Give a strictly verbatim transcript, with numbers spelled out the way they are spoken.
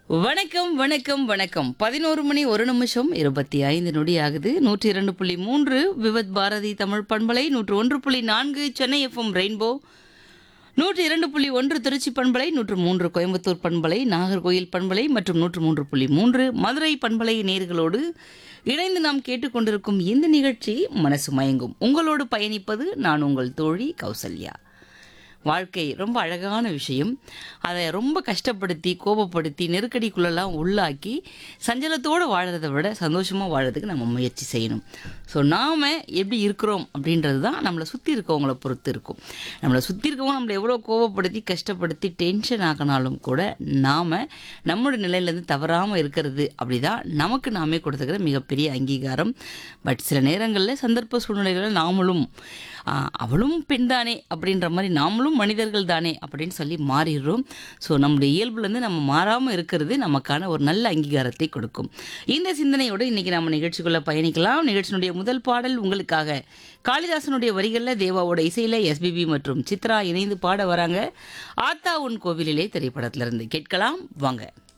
வணக்கம் வணக்கம் வணக்கம் பதினோரு மணி ஒரு நிமிஷம் இருபத்தி ஐந்து நொடி ஆகுது. நூற்றி இரண்டு புள்ளி மூன்று விவத் பாரதி தமிழ் பண்பலை, நூற்று ஒன்று புள்ளி நான்கு சென்னை எஃப்எம் ரெயின்போ, நூற்றி இரண்டு புள்ளி ஒன்று திருச்சி பண்பலை, நூற்று மூன்று கோயம்புத்தூர் பண்பலை, நாகர்கோயில் பண்பலை மற்றும் நூற்று மூன்று புள்ளி மூன்று மதுரை பண்பலை நேர்களோடு இணைந்து நாம் கேட்டுக்கொண்டிருக்கும் இந்த நிகழ்ச்சி மனசு மயங்கும். உங்களோடு பயணிப்பது நான் உங்கள் தோழி கௌசல்யா. வாழ்க்கை ரொம்ப அழகான விஷயம். அதை ரொம்ப கஷ்டப்படுத்தி கோபப்படுத்தி நெருக்கடிக்குள்ளெல்லாம் உள்ளாக்கி சஞ்சலத்தோடு வாழறதை விட சந்தோஷமாக வாழறதுக்கு நம்ம முயற்சி செய்யணும். ஸோ நாம் எப்படி இருக்கிறோம் அப்படின்றது தான் நம்மளை சுற்றி இருக்கவங்கள பொறுத்து இருக்கும். நம்மளை சுற்றி இருக்கவங்க நம்மளை எவ்வளோ கோபப்படுத்தி கஷ்டப்படுத்தி டென்ஷன் ஆக்கினாலும் கூட நாம் நம்மளோட நிலையிலேருந்து தவறாமல் இருக்கிறது அப்படி தான் நமக்கு நாமே கொடுத்துக்கிற மிகப்பெரிய அங்கீகாரம். பட் சில நேரங்களில் சந்தர்ப்ப சூழ்நிலைகளில் நாமளும் அவளும் பெண் தானே அப்படின்ற மாதிரி நாமளும் மனிதர்கள் தானே அப்படின்னு சொல்லி மாறிடுறோம். ஸோ நம்முடைய இயல்புலேருந்து நம்ம மாறாமல் இருக்கிறது நமக்கான ஒரு நல்ல அங்கீகாரத்தை கொடுக்கும். இந்த சிந்தனையோடு இன்றைக்கி நம்ம நிகழ்ச்சிக்குள்ளே பயணிக்கலாம். நிகழ்ச்சியினுடைய முதல் பாடல் உங்களுக்காக காளிதாசனுடைய வரிகளில் தேவாவோட இசையில் எஸ்பிபி மற்றும் சித்ரா இணைந்து பாட வராங்க. ஆத்தா உன் கோவிலிலே திரைப்படத்திலிருந்து கேட்கலாம் வாங்க.